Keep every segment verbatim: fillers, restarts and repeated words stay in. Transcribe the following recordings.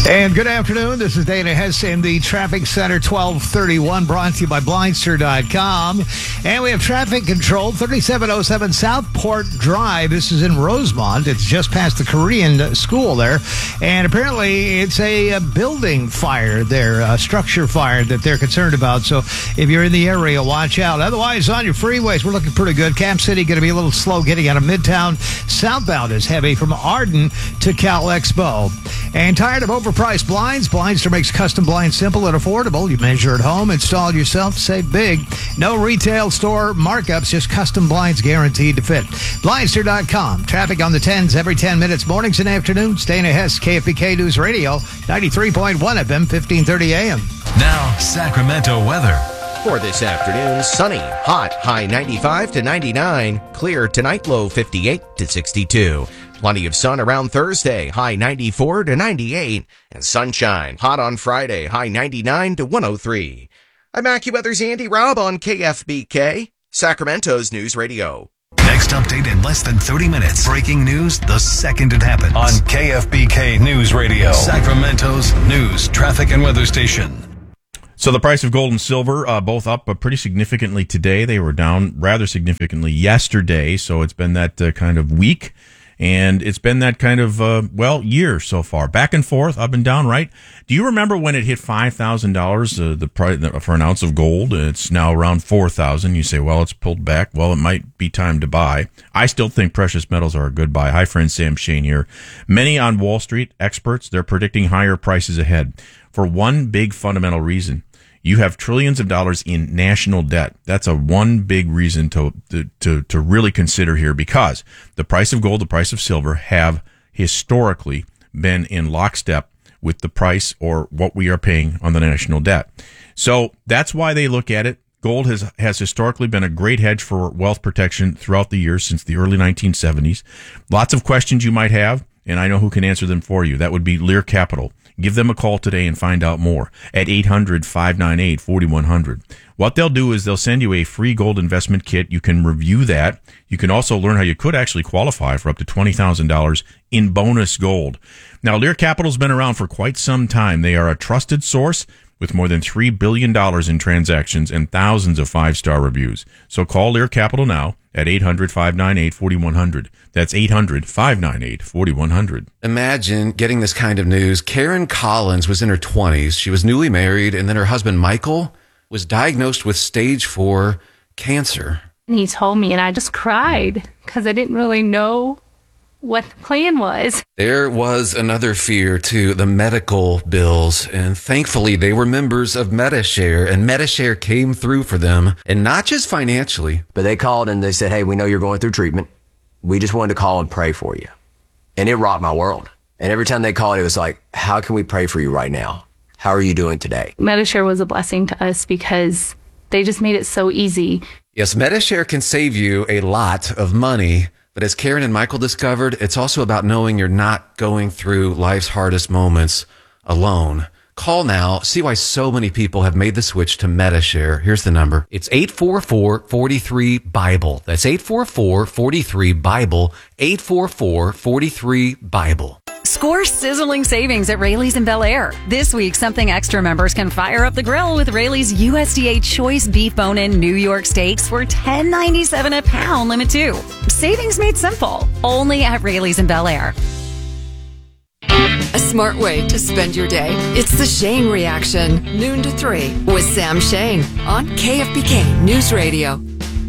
And good afternoon. This is Dana Hess in the Traffic Center twelve thirty-one, brought to you by Blindster dot com. And we have traffic control, thirty-seven oh seven Southport Drive. This is in Rosemont. It's just past the Korean school there. And apparently it's a, a building fire there, a structure fire that they're concerned about. So if you're in the area, watch out. Otherwise, on your freeways, we're looking pretty good. Cap City going to be a little slow getting out of Midtown. Southbound is heavy from Arden to Cal Expo. And tired of overpriced blinds? Blindster makes custom blinds simple and affordable. You measure at home, install it yourself, save big. No retail store markups, just custom blinds guaranteed to fit. Blindster dot com. Traffic on the tens every ten minutes, mornings and afternoons. Dana Hess, K F B K News Radio, ninety-three point one F M, fifteen thirty A M. Now, Sacramento weather. For this afternoon, sunny, hot, high ninety-five to ninety-nine, clear tonight, low fifty-eight to sixty-two. Plenty of sun around Thursday, high ninety-four to ninety-eight, and sunshine, hot on Friday, high ninety-nine to one oh three. I'm AccuWeather's Andy Robb on K F B K, Sacramento's News Radio. Next update in less than thirty minutes. Breaking news the second it happens. On K F B K News Radio, Sacramento's news, traffic, and weather station. So the price of gold and silver, uh, both up uh, pretty significantly today. They were down rather significantly yesterday, so it's been that uh, kind of week. And it's been that kind of, uh, well, year so far. Back and forth, up and down, right? Do you remember when it hit five thousand dollars uh, the price for an ounce of gold? It's now around four thousand dollars. You say, well, it's pulled back. Well, it might be time to buy. I still think precious metals are a good buy. Hi, friend Sam Shane here. Many on Wall Street, experts, they're predicting higher prices ahead for one big fundamental reason. You have trillions of dollars in national debt. That's a one big reason to, to, to really consider here, because the price of gold, the price of silver have historically been in lockstep with the price or what we are paying on the national debt. So that's why they look at it. Gold has, has historically been a great hedge for wealth protection throughout the years since the early nineteen seventies. Lots of questions you might have, and I know who can answer them for you. That would be Lear Capital. Give them a call today and find out more at eight hundred, five nine eight, four one zero zero. What they'll do is they'll send you a free gold investment kit. You can review that. You can also learn how you could actually qualify for up to twenty thousand dollars in bonus gold. Now, Lear Capital's been around for quite some time. They are a trusted source with more than three billion dollars in transactions and thousands of five-star reviews. So call Lear Capital now at eight hundred, five nine eight, four one zero zero. That's eight hundred, five nine eight, four one zero zero. Imagine getting this kind of news. Karen Collins was in her twenties. She was newly married, and then her husband, Michael, was diagnosed with stage four cancer. And he told me, and I just cried because I didn't really know what the plan was. There was another fear, too, the medical bills. And thankfully, they were members of Medi-Share, and Medi-Share came through for them, and not just financially. But they called and they said, hey, we know you're going through treatment. We just wanted to call and pray for you. And it rocked my world. And every time they called, it was like, how can we pray for you right now? How are you doing today? Medi-Share was a blessing to us because they just made it so easy. Yes, Medi-Share can save you a lot of money. But as Karen and Michael discovered, it's also about knowing you're not going through life's hardest moments alone. Call now. See why so many people have made the switch to Medi-Share. Here's the number. It's eight four four, four three, BIBLE. That's eight four four, four three, BIBLE. eight four four, four three, BIBLE. Score sizzling savings at Rayleigh's in Bel Air. This week, Something Extra members can fire up the grill with Rayleigh's U S D A Choice Beef Bone-In New York Steaks for ten ninety-seven a pound, limit two. Savings made simple. Only at Rayleigh's in Bel Air. A smart way to spend your day. It's the Shane Reaction, noon to three, with Sam Shane on K F B K News Radio.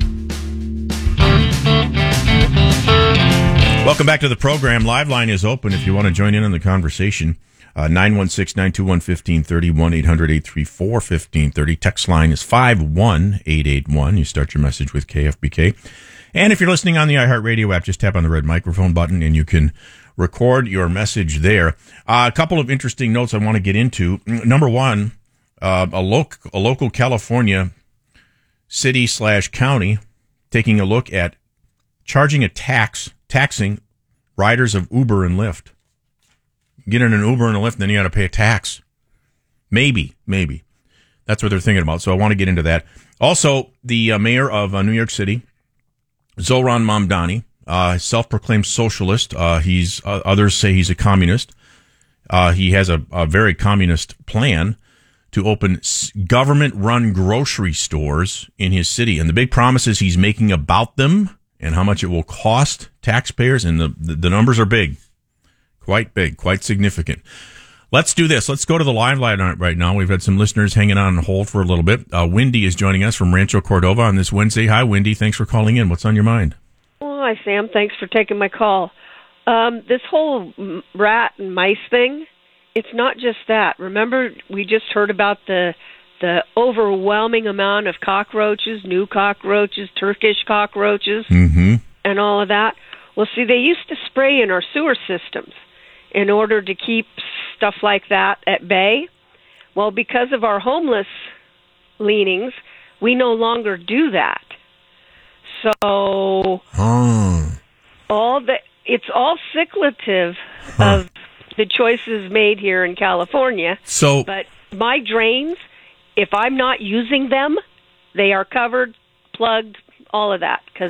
Welcome back to the program. Live line is open if you want to join in on the conversation. Uh, nine one six, nine two one, one five three zero, one eight hundred, eight three four, one five three zero. Text line is five one eight eight one. You start your message with K F B K. And if you're listening on the iHeartRadio app, just tap on the red microphone button and you can record your message there. Uh, a couple of interesting notes I want to get into. Number one, uh, a, loc- a local California city slash county taking a look at charging a tax, taxing riders of Uber and Lyft. Get in an Uber and a Lyft, and then you got to pay a tax. Maybe, maybe. That's what they're thinking about. So I want to get into that. Also, the uh, mayor of uh, New York City, Zohran Mamdani, uh, self-proclaimed socialist. Uh, he's uh, others say he's a communist. Uh, he has a, a very communist plan to open government-run grocery stores in his city. And the big promises he's making about them and how much it will cost taxpayers, and the, the, the numbers are big, quite big, quite significant. Let's do this. Let's go to the live line right now. We've had some listeners hanging on hold for a little bit. Uh, Wendy is joining us from Rancho Cordova on this Wednesday. Hi, Wendy. Thanks for calling in. What's on your mind? Well, hi, Sam. Thanks for taking my call. Um, this whole rat and mice thing, it's not just that. Remember, we just heard about the the overwhelming amount of cockroaches, new cockroaches, Turkish cockroaches, mm-hmm. and all of that. Well, see, they used to spray in our sewer systems in order to keep stuff like that at bay. Well, because of our homeless leanings, we no longer do that. So oh. all the it's all cyclical huh. of the choices made here in California. So, but my drains, if I'm not using them, they are covered, plugged, all of that, because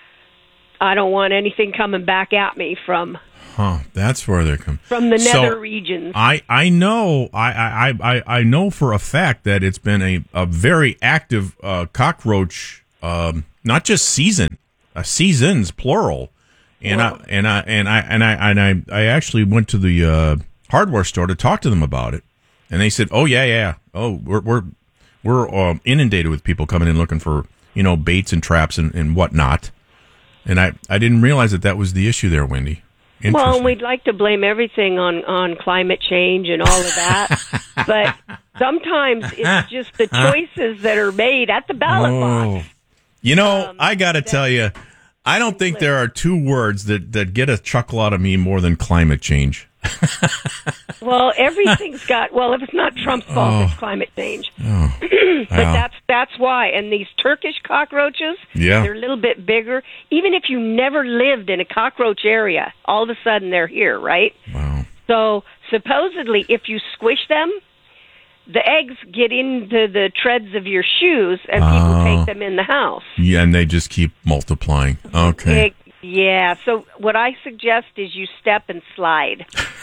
I don't want anything coming back at me from. Huh, that's where they're coming from the nether so regions. I, I know I, I, I, I know for a fact that it's been a, a very active uh, cockroach, um, not just season, uh, seasons plural. And wow. I and I and I and I and I, I actually went to the uh, hardware store to talk to them about it, and they said, "Oh yeah, yeah, oh we're we're we're um, inundated with people coming in looking for you know baits and traps and, and whatnot." And I, I didn't realize that that was the issue there, Wendy. Well, and we'd like to blame everything on, on climate change and all of that, but sometimes it's just the choices that are made at the ballot oh. box. You know, um, I got to tell you. I don't think there are two words that, that get a chuckle out of me more than climate change. Well, everything's got, well, if it's not Trump's fault, oh. it's climate change. Oh. But wow. that's that's why. And these Turkish cockroaches, yeah. they're a little bit bigger. Even if you never lived in a cockroach area, all of a sudden they're here, right? Wow. So supposedly, if you squish them, the eggs get into the treads of your shoes, and people oh. take them in the house. Yeah, and they just keep multiplying. Okay. It, yeah, so what I suggest is you step and slide.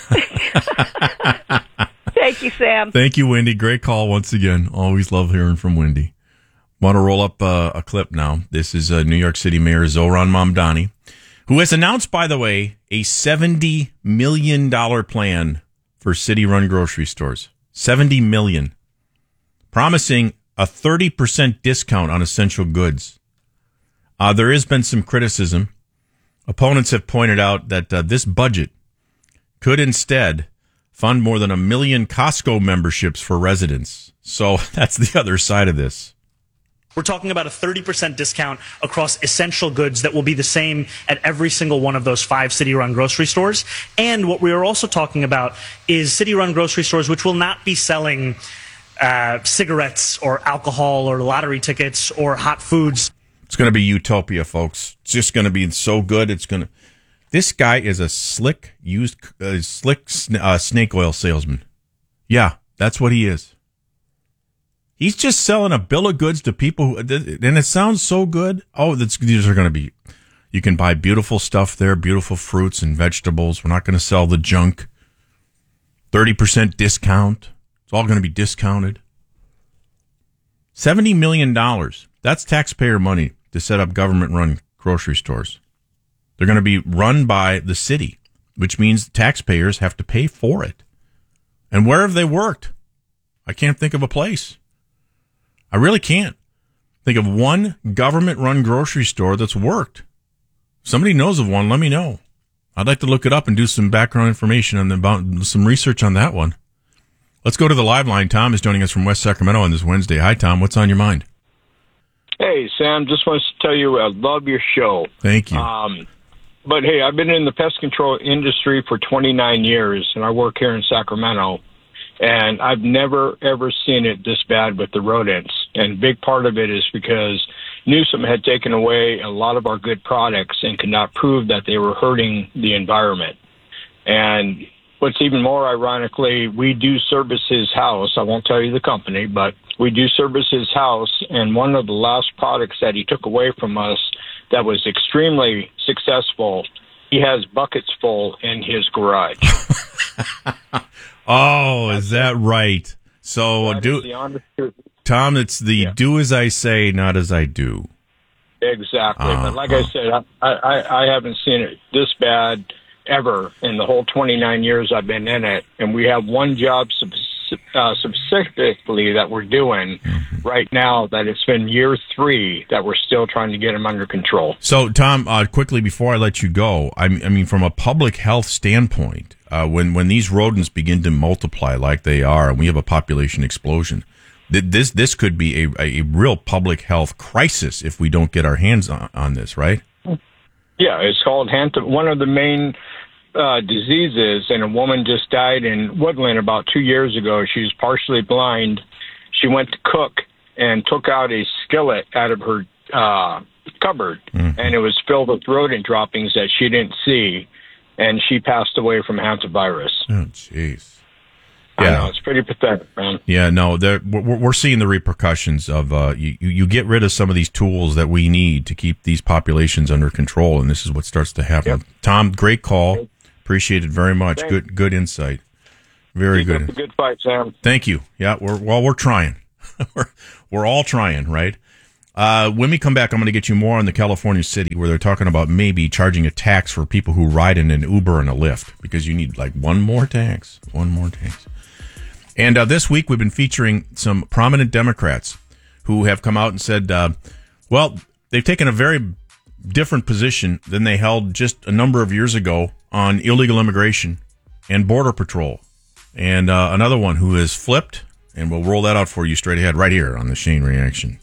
Thank you, Sam. Thank you, Wendy. Great call once again. Always love hearing from Wendy. Want to roll up uh, a clip now. This is uh, New York City Mayor Zohran Mamdani, who has announced, by the way, a seventy million dollars plan for city-run grocery stores. seventy million dollars. Promising a thirty percent discount on essential goods. Uh, there has been some criticism. Opponents have pointed out that uh, this budget could instead fund more than a million Costco memberships for residents. So that's the other side of this. We're talking about a thirty percent discount across essential goods that will be the same at every single one of those five city-run grocery stores. And what we are also talking about is city-run grocery stores which will not be selling uh, cigarettes or alcohol or lottery tickets or hot foods. It's going to be utopia, folks. It's just going to be so good. It's going to. This guy is a slick, used, uh, slick uh, snake oil salesman. Yeah, that's what he is. He's just selling a bill of goods to people, who, and it sounds so good. Oh, that's, these are going to be. You can buy beautiful stuff there, beautiful fruits and vegetables. We're not going to sell the junk. thirty percent discount. It's all going to be discounted. seventy million dollars. That's taxpayer money to set up government-run grocery stores. They're going to be run by the city, which means taxpayers have to pay for it. And where have they worked? I can't think of a place. I really can't think of one government-run grocery store that's worked. If somebody knows of one, let me know. I'd like to look it up and do some background information and about some research on that one. Let's go to the live line. Tom is joining us from West Sacramento on this Wednesday. Hi, Tom. What's on your mind? Hey, Sam. Just wants to tell you I love your show. Thank you. Um, but, hey, I've been in the pest control industry for twenty-nine years, and I work here in Sacramento. And I've never, ever seen it this bad with the rodents. And a big part of it is because Newsom had taken away a lot of our good products and could not prove that they were hurting the environment. And what's even more ironically, we do service his house. I won't tell you the company, but we do service his house. And one of the last products that he took away from us that was extremely successful, he has buckets full in his garage. Oh, is that right? So That do is the honest truth. Tom, it's the Yeah. do as I say, not as I do. Exactly. Uh, but like I said, I, I, I haven't seen it this bad ever in the whole twenty-nine years I've been in it. And we have one job speci- uh, specifically that we're doing Mm-hmm. right now that it's been year three that we're still trying to get them under control. So, Tom, uh, quickly before I let you go, I mean, I mean from a public health standpoint, uh, when when these rodents begin to multiply like they are, and we have a population explosion, th- this this could be a, a real public health crisis if we don't get our hands on, on this, right? Yeah, it's called hand. One of the main uh, diseases, and a woman just died in Woodland about two years ago. She was partially blind. She went to cook and took out a skillet out of her uh, cupboard, mm-hmm. and it was filled with rodent droppings that she didn't see, and she passed away from hantavirus. Oh, jeez. Yeah, I know, it's pretty pathetic, man. Yeah, no, we're, we're seeing the repercussions of uh, you. You get rid of some of these tools that we need to keep these populations under control, and this is what starts to happen. Yep. Tom, great call. Appreciate it very much. Thanks. Good, good insight. Very Keep good. Up a good fight, Sam. Thank you. Yeah, we're well, we're trying. we're we're all trying, right? Uh, when we come back, I'm going to get you more on the California city where they're talking about maybe charging a tax for people who ride in an Uber and a Lyft because you need like one more tax, one more tax. And uh, this week, we've been featuring some prominent Democrats who have come out and said, uh, well, they've taken a very different position than they held just a number of years ago on illegal immigration and border patrol. And uh, another one who has flipped, and we'll roll that out for you straight ahead right here on the Shane Reaction.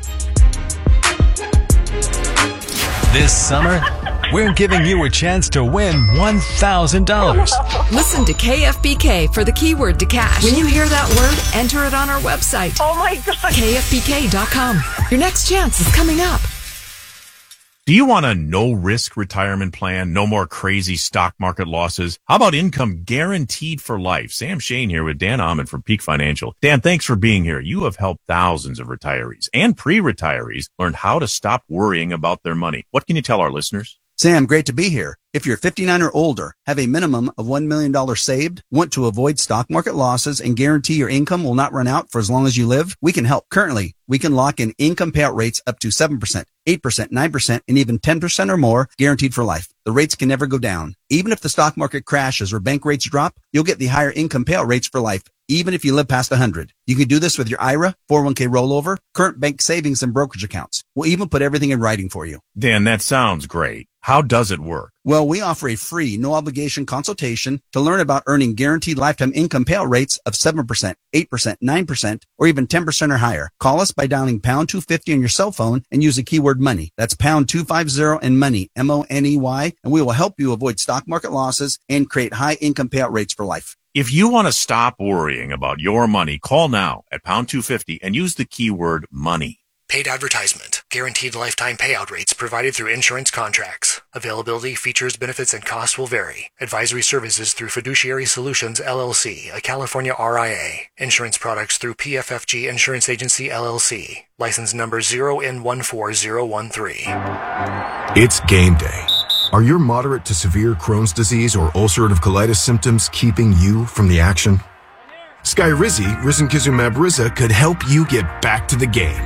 This summer, we're giving you a chance to win one thousand dollars. Listen to K F B K for the keyword to cash. When you hear that word, enter it on our website. Oh my God. K F B K dot com. Your next chance is coming up. Do you want a no-risk retirement plan? No more crazy stock market losses? How about income guaranteed for life? Sam Shane here with Dan Ahmed from Peak Financial. Dan, thanks for being here. You have helped thousands of retirees and pre-retirees learn how to stop worrying about their money. What can you tell our listeners? Sam, great to be here. If you're fifty-nine or older, have a minimum of one million dollars saved, want to avoid stock market losses, and guarantee your income will not run out for as long as you live, we can help. Currently, we can lock in income payout rates up to seven percent, eight percent, nine percent, and even ten percent or more guaranteed for life. The rates can never go down. Even if the stock market crashes or bank rates drop, you'll get the higher income payout rates for life, even if you live past one hundred. You can do this with your I R A, four oh one k rollover, current bank savings, and brokerage accounts. We'll even put everything in writing for you. Dan, that sounds great. How does it work? Well, we offer a free, no-obligation consultation to learn about earning guaranteed lifetime income payout rates of seven percent, eight percent, nine percent, or even ten percent or higher. Call us by dialing pound two fifty on your cell phone and use the keyword money. That's pound two fifty and money, M O N E Y, and we will help you avoid stock market losses and create high income payout rates for life. If you want to stop worrying about your money, call now at pound two fifty and use the keyword money. Paid advertisement. Guaranteed lifetime payout rates provided through insurance contracts. Availability, features, benefits, and costs will vary. Advisory services through Fiduciary Solutions, L L C, a California R I A. Insurance products through P F F G Insurance Agency, L L C. License number zero N one four zero one three. It's game day. Are your moderate to severe Crohn's disease or ulcerative colitis symptoms keeping you from the action? Skyrizi, risankizumab Riza, could help you get back to the game.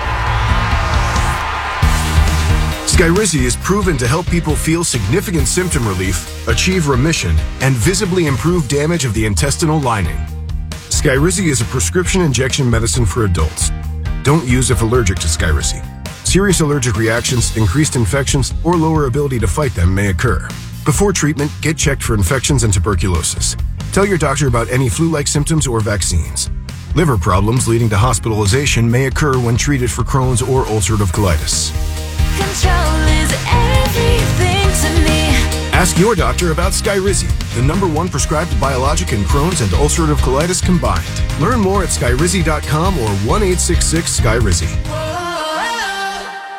Skyrizi is proven to help people feel significant symptom relief, achieve remission, and visibly improve damage of the intestinal lining. Skyrizi is a prescription injection medicine for adults. Don't use if allergic to Skyrizi. Serious allergic reactions, increased infections, or lower ability to fight them may occur. Before treatment, get checked for infections and tuberculosis. Tell your doctor about any flu-like symptoms or vaccines. Liver problems leading to hospitalization may occur when treated for Crohn's or ulcerative colitis. Control is everything to me. Ask your doctor about Skyrizi, the number one prescribed biologic in Crohn's and ulcerative colitis combined. Learn more at skyrizi dot com or one eight six six Skyrizi.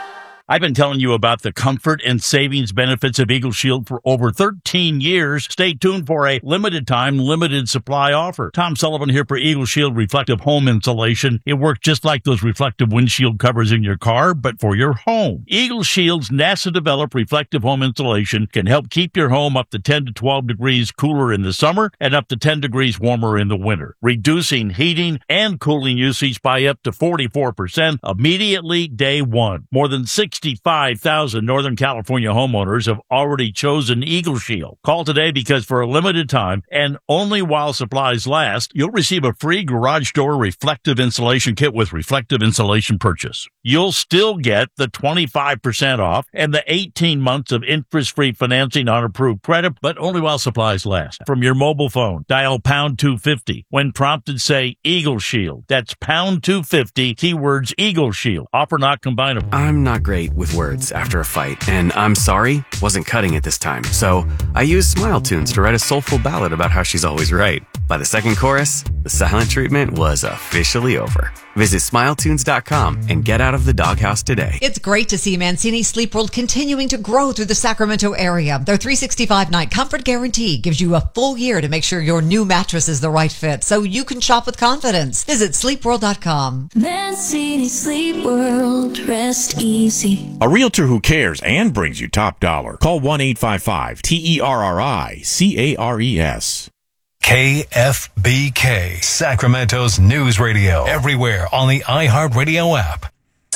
I've been telling you about the comfort and savings benefits of Eagle Shield for over thirteen years. Stay tuned for a limited time, limited supply offer. Tom Sullivan here for Eagle Shield Reflective Home Insulation. It works just like those reflective windshield covers in your car, but for your home. Eagle Shield's NASA-developed reflective home insulation can help keep your home up to ten to twelve degrees cooler in the summer and up to ten degrees warmer in the winter, reducing heating and cooling usage by up to forty-four percent immediately day one. More than sixty-five thousand Northern California homeowners have already chosen Eagle Shield. Call today because for a limited time and only while supplies last, you'll receive a free garage door reflective insulation kit with reflective insulation purchase. You'll still get the twenty-five percent off and the eighteen months of interest-free financing on approved credit, but only while supplies last. From your mobile phone, dial pound two fifty. When prompted, say Eagle Shield. That's pound two fifty, keywords Eagle Shield. Offer not combinable. I'm not great with words after a fight, and I'm sorry wasn't cutting it this time. So I used Smile Tunes to write a soulful ballad about how she's always right. By the second chorus, the silent treatment was officially over. Visit smile tunes dot com and get out of the doghouse today. It's great to see Mancini Sleep World continuing to grow through the Sacramento area. Their three sixty-five night comfort guarantee gives you a full year to make sure your new mattress is the right fit, so you can shop with confidence. Visit sleep world dot com. Mancini Sleep World, rest easy. A realtor who cares and brings you top dollar. Call one eight five five T E R R I C A R E S. K F B K, Sacramento's news radio. Everywhere on the iHeartRadio app.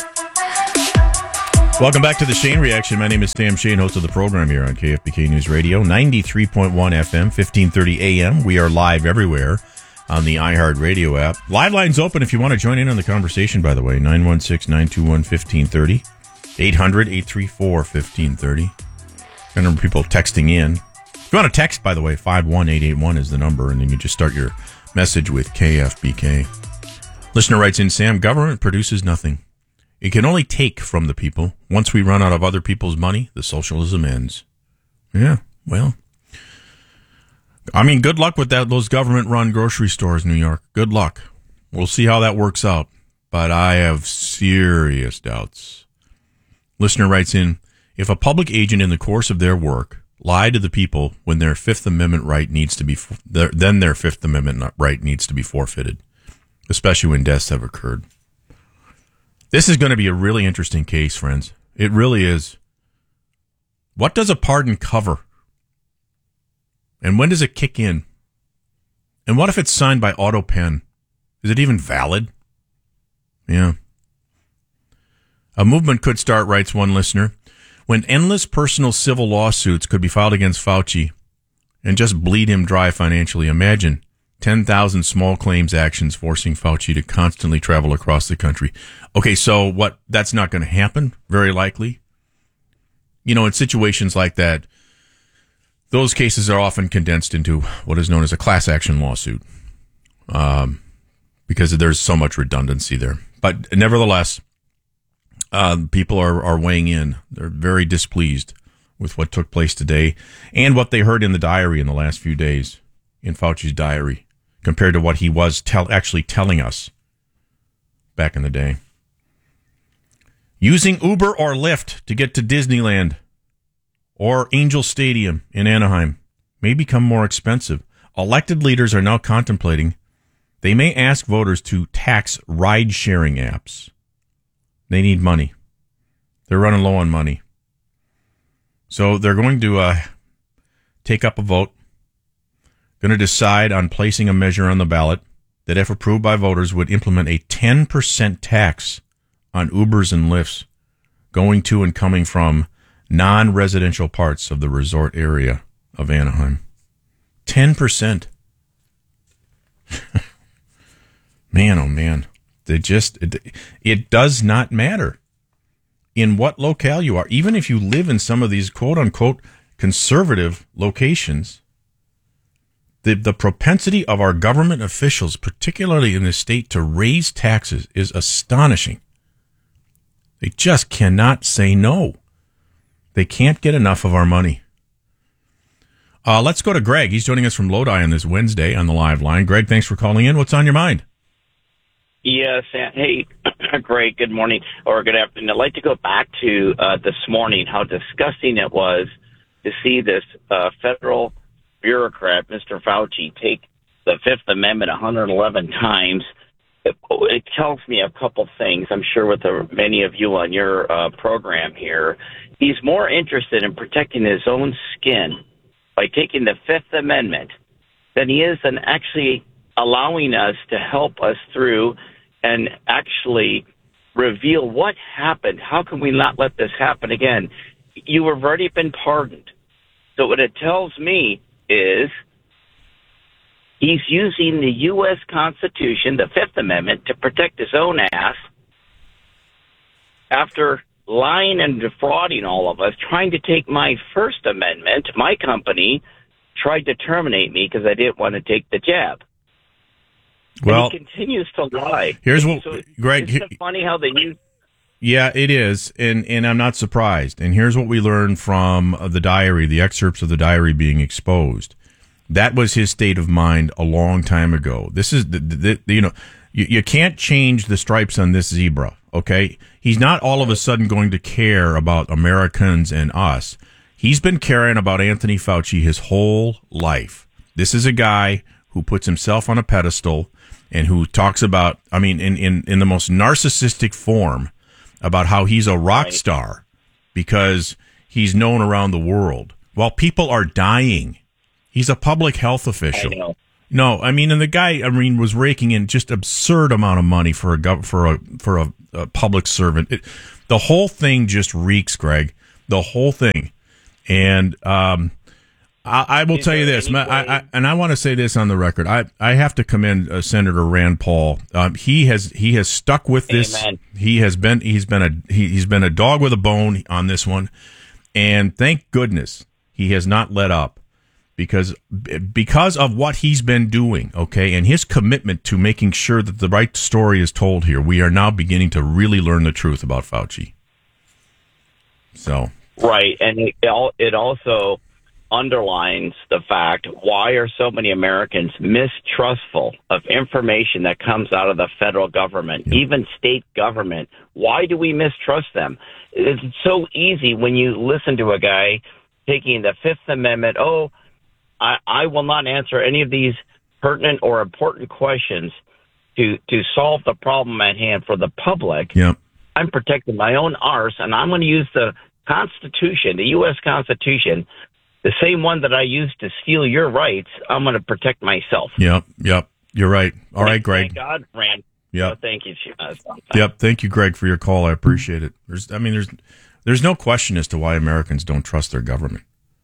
Welcome back to the Shane Reaction. My name is Sam Shane, host of the program here on K F B K News Radio, ninety-three point one F M, fifteen thirty A M. We are live everywhere on the iHeartRadio app. Live lines open if you want to join in on the conversation, by the way, nine one six, nine two one, one five three zero, eight hundred, eight three four, one five three zero. I remember people texting in. If you want to text, by the way, five one eight eight one is the number, and then you just start your message with K F B K. Listener writes in, Sam, government produces nothing. It can only take from the people. Once we run out of other people's money, the socialism ends. Yeah, well, I mean, good luck with that. Those government-run grocery stores, New York. Good luck. We'll see how that works out, but I have serious doubts. Listener writes in, if a public agent in the course of their work lie to the people when their Fifth Amendment right needs to be, then their Fifth Amendment right needs to be forfeited, especially when deaths have occurred. This is going to be a really interesting case, friends. It really is. What does a pardon cover? And when does it kick in? And what if it's signed by auto pen? Is it even valid? Yeah. A movement could start, writes one listener, when endless personal civil lawsuits could be filed against Fauci and just bleed him dry financially. Imagine ten thousand small claims actions forcing Fauci to constantly travel across the country. Okay, so what? That's not going to happen, very likely. You know, in situations like that, those cases are often condensed into what is known as a class action lawsuit, um, because there's so much redundancy there. But nevertheless, uh, people are, are weighing in. They're very displeased with what took place today and what they heard in the diary in the last few days, in Fauci's diary, compared to what he was tell, actually telling us back in the day. Using Uber or Lyft to get to Disneyland or Angel Stadium in Anaheim may become more expensive. Elected leaders are now contemplating they may ask voters to tax ride-sharing apps. They need money. They're running low on money. So they're going to uh, take up a vote, going to decide on placing a measure on the ballot that, if approved by voters, would implement a ten percent tax on Ubers and Lyfts going to and coming from non-residential parts of the resort area of Anaheim. ten percent. Man, oh man. They just, it, it does not matter in what locale you are. Even if you live in some of these quote-unquote conservative locations, the, the propensity of our government officials, particularly in this state, to raise taxes is astonishing. They just cannot say no. They can't get enough of our money. Uh, let's go to Greg. He's joining us from Lodi on this Wednesday on the live line. Greg, thanks for calling in. What's on your mind? Yes. Hey, Greg, good morning or good afternoon. I'd like to go back to uh, this morning, how disgusting it was to see this uh, federal bureaucrat, Mister Fauci, take the Fifth Amendment one hundred eleven times. It, it tells me a couple things, I'm sure with the, many of you on your uh, program here. He's more interested in protecting his own skin by taking the Fifth Amendment than he is in actually allowing us to help us through and actually reveal what happened. How can we not let this happen again? You have already been pardoned. So what it tells me is he's using the U S Constitution, the Fifth Amendment, to protect his own ass after lying and defrauding all of us, trying to take my First Amendment. My company tried to terminate me because I didn't want to take the jab. Well, and he continues to lie. Here's what, so Greg. Isn't it funny how they use? Yeah, it is, and and I'm not surprised. And here's what we learned from the diary, the excerpts of the diary being exposed. That was his state of mind a long time ago. This is the, the, the you know you, you can't change the stripes on this zebra. Okay, he's not all of a sudden going to care about Americans and us. He's been caring about Anthony Fauci his whole life. This is a guy who puts himself on a pedestal and who talks about, I mean, in, in, in the most narcissistic form, about how he's a rock right. star because he's known around the world. While people are dying, he's a public health official. I know. No, I mean, and the guy, I mean, was raking in just absurd amount of money for a gov- for a for a, a public servant. It, the whole thing just reeks, Greg. The whole thing, and um, I, I will Is tell you this, I, I, and I want to say this on the record. I, I have to commend uh, Senator Rand Paul. Um, he has he has stuck with this. Amen. He has been he's been a he, he's been a dog with a bone on this one, and thank goodness he has not let up. Because because of what he's been doing, okay, and his commitment to making sure that the right story is told here, we are now beginning to really learn the truth about Fauci. So right, and it, it also underlines the fact, why are so many Americans mistrustful of information that comes out of the federal government, yep. even state government? Why do we mistrust them? It's so easy when you listen to a guy taking the Fifth Amendment, oh, I, I will not answer any of these pertinent or important questions to, to solve the problem at hand for the public. Yep. I'm protecting my own arse, and I'm going to use the Constitution, the U S Constitution, the same one that I used to steal your rights. I'm going to protect myself. Yep, yep. You're right. All right, Greg. Thank God, Rand. Yep. Oh, thank you. Uh, yep. Thank you, Greg, for your call. I appreciate it. There's, I mean, there's, there's no question as to why Americans don't trust their government.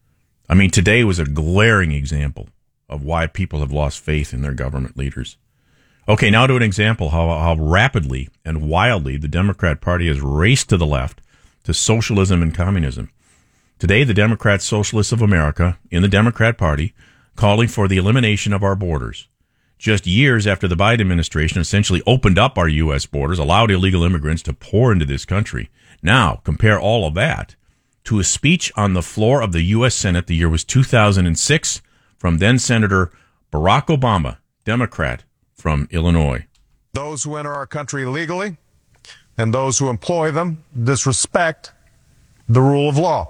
I mean, today was a glaring example of why people have lost faith in their government leaders. Okay, now to an example how how rapidly and wildly the Democrat Party has raced to the left to socialism and communism. Today, the Democrat Socialists of America in the Democrat Party calling for the elimination of our borders. Just years after the Biden administration essentially opened up our U S borders, allowed illegal immigrants to pour into this country. Now, compare all of that to a speech on the floor of the U S Senate. The year was two thousand six from then Senator Barack Obama, Democrat from Illinois. Those who enter our country illegally and those who employ them disrespect the rule of law.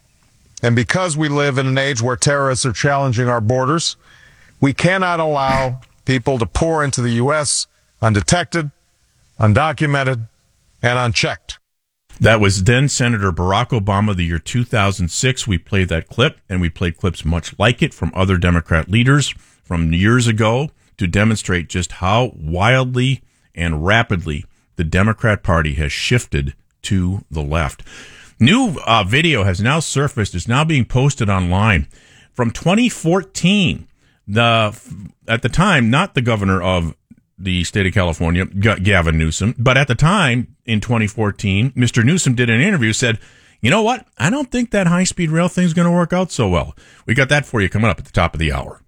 And because we live in an age where terrorists are challenging our borders, we cannot allow people to pour into the U S undetected, undocumented, and unchecked. That was then Senator Barack Obama, the year two thousand six. We played that clip, and we played clips much like it from other Democrat leaders from years ago to demonstrate just how wildly and rapidly the Democrat Party has shifted to the left. New uh, video has now surfaced. It's now being posted online from twenty fourteen. The at the time, not the governor of the state of California, Gavin Newsom, but at the time in twenty fourteen, Mister Newsom did an interview, said, you know what? I don't think that high-speed rail thing's going to work out so well. We got that for you coming up at the top of the hour.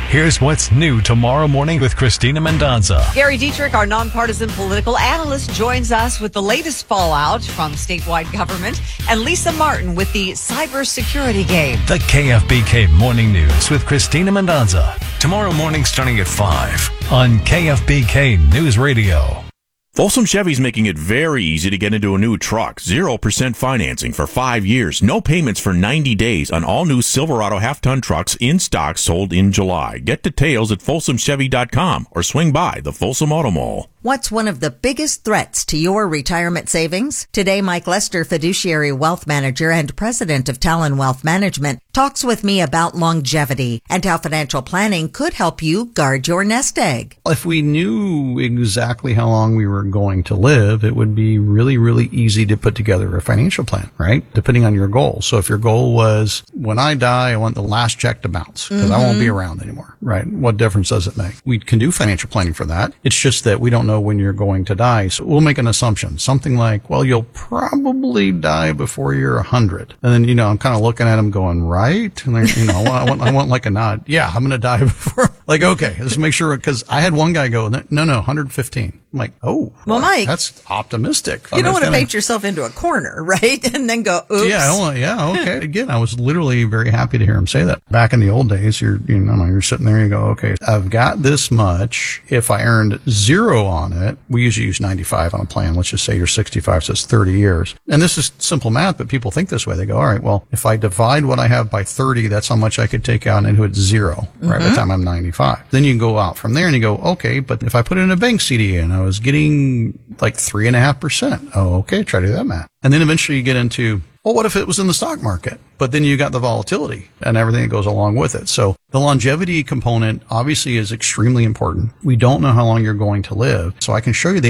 Here's what's new tomorrow morning with Christina Mendonza. Gary Dietrich, our nonpartisan political analyst, joins us with the latest fallout from statewide government, and Lisa Martin with the cybersecurity game. The K F B K Morning News with Christina Mendonza. Tomorrow morning starting at five on K F B K News Radio. Folsom Chevy's making it very easy to get into a new truck. zero percent financing for five years. No payments for ninety days on all new Silverado half-ton trucks in stock sold in July. Get details at folsom chevy dot com or swing by the Folsom Auto Mall. What's one of the biggest threats to your retirement savings? Today, Mike Lester, fiduciary wealth manager and president of Talon Wealth Management, talks with me about longevity and how financial planning could help you guard your nest egg. If we knew exactly how long we were going to live, it would be really, really easy to put together a financial plan, right? Depending on your goal. So if your goal was, when I die, I want the last check to bounce because mm-hmm. I won't be around anymore, right? What difference does it make? We can do financial planning for that. It's just that we don't know when you're going to die. So we'll make an assumption, something like, well, you'll probably die before you're a hundred. And then, you know, I'm kind of looking at them going, right? And then, you know, I want, I want, I want like a nod. Yeah, I'm going to die before. Like, okay, let's make sure, because I had one guy go, no, no, one hundred fifteen. I'm like, oh, well, Mike, that's optimistic. You don't want to paint yourself into a corner, right? And then go, oops. Yeah, well, yeah, okay. Again, I was literally very happy to hear him say that. Back in the old days, you're, you know, you're sitting there, you go, okay, I've got this much. If I earned zero on it, we usually use ninety-five on a plan. Let's just say you're sixty-five, so it's thirty years. And this is simple math, but people think this way. They go, all right, well, if I divide what I have by thirty, that's how much I could take out into it zero, mm-hmm. right, by the time I'm ninety-five. Then you can go out from there and you go, okay, but if I put it in a bank C D and I was getting like three and a half percent. Oh, okay. Try to do that math. And then eventually you get into, well, what if it was in the stock market? But then you got the volatility and everything that goes along with it. So the longevity component obviously is extremely important. We don't know how long you're going to live. So I can show you the